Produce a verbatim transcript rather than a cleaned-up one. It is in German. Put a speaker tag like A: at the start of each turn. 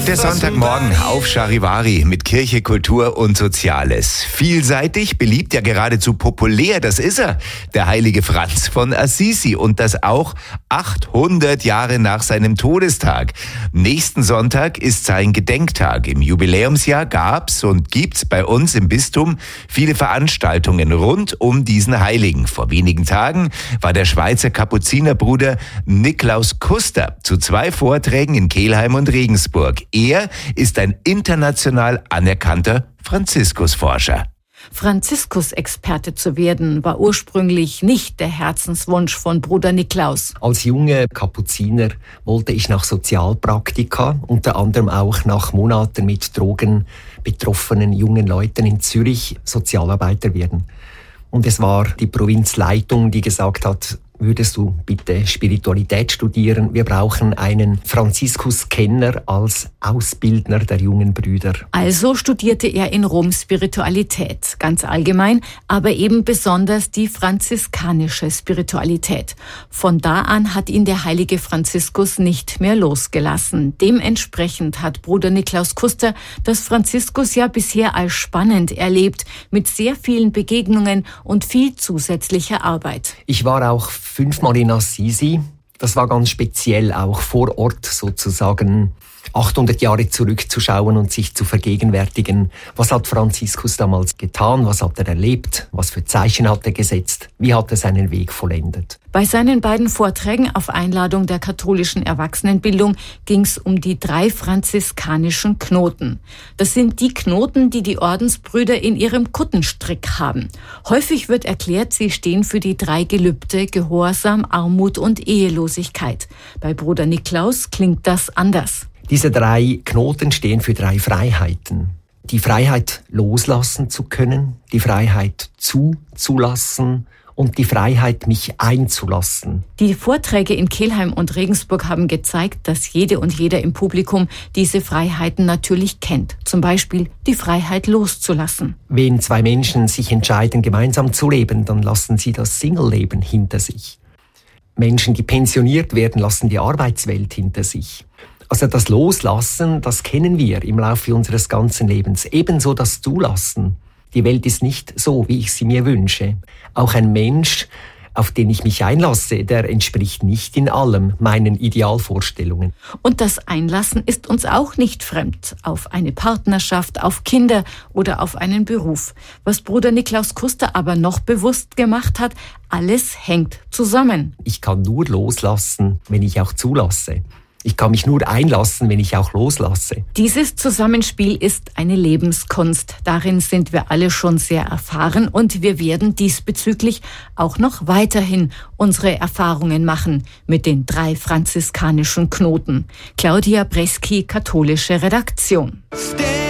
A: Der Sonntagmorgen auf Charivari mit Kirche, Kultur und Soziales. Vielseitig, beliebt, ja geradezu populär, das ist er, der heilige Franz von Assisi. Und das auch achthundert Jahre nach seinem Todestag. Nächsten Sonntag ist sein Gedenktag. Im Jubiläumsjahr gab's und gibt's bei uns im Bistum viele Veranstaltungen rund um diesen Heiligen. Vor wenigen Tagen war der Schweizer Kapuzinerbruder Niklaus Kuster zu zwei Vorträgen in Kelheim und Regensburg. Er ist ein international anerkannter Franziskusforscher.
B: Franziskus-Experte zu werden, war ursprünglich nicht der Herzenswunsch von Bruder Niklaus.
C: Als junger Kapuziner wollte ich nach Sozialpraktika, unter anderem auch nach Monaten mit Drogen betroffenen jungen Leuten in Zürich Sozialarbeiter werden. Und es war die Provinzleitung, die gesagt hat, würdest du bitte Spiritualität studieren? Wir brauchen einen Franziskus-Kenner als Ausbildner der jungen Brüder.
B: Also studierte er in Rom Spiritualität, ganz allgemein, aber eben besonders die franziskanische Spiritualität. Von da an hat ihn der heilige Franziskus nicht mehr losgelassen. Dementsprechend hat Bruder Niklaus Kuster das Franziskusjahr bisher als spannend erlebt, mit sehr vielen Begegnungen und viel zusätzlicher Arbeit.
C: Ich war auch fünfmal in Assisi. Das war ganz speziell, auch vor Ort sozusagen achthundert Jahre zurückzuschauen und sich zu vergegenwärtigen, was hat Franziskus damals getan, was hat er erlebt, was für Zeichen hat er gesetzt, wie hat er seinen Weg vollendet.
B: Bei seinen beiden Vorträgen auf Einladung der katholischen Erwachsenenbildung ging es um die drei franziskanischen Knoten. Das sind die Knoten, die die Ordensbrüder in ihrem Kuttenstrick haben. Häufig wird erklärt, sie stehen für die drei Gelübde Gehorsam, Armut und Ehelosigkeit. Bei Bruder Niklaus klingt das anders.
C: Diese drei Knoten stehen für drei Freiheiten. Die Freiheit loslassen zu können, die Freiheit zuzulassen und die Freiheit, mich einzulassen.
B: Die Vorträge in Kelheim und Regensburg haben gezeigt, dass jede und jeder im Publikum diese Freiheiten natürlich kennt. Zum Beispiel die Freiheit loszulassen.
C: Wenn zwei Menschen sich entscheiden, gemeinsam zu leben, dann lassen sie das Single-Leben hinter sich. Menschen, die pensioniert werden, lassen die Arbeitswelt hinter sich. Also das Loslassen, das kennen wir im Laufe unseres ganzen Lebens. Ebenso das Zulassen. Die Welt ist nicht so, wie ich sie mir wünsche. Auch ein Mensch, auf den ich mich einlasse, der entspricht nicht in allem meinen Idealvorstellungen.
B: Und das Einlassen ist uns auch nicht fremd. Auf eine Partnerschaft, auf Kinder oder auf einen Beruf. Was Bruder Niklaus Kuster aber noch bewusst gemacht hat, alles hängt zusammen.
C: Ich kann nur loslassen, wenn ich auch zulasse. Ich kann mich nur einlassen, wenn ich auch loslasse.
B: Dieses Zusammenspiel ist eine Lebenskunst. Darin sind wir alle schon sehr erfahren und wir werden diesbezüglich auch noch weiterhin unsere Erfahrungen machen mit den drei franziskanischen Knoten. Claudia Breski, katholische Redaktion.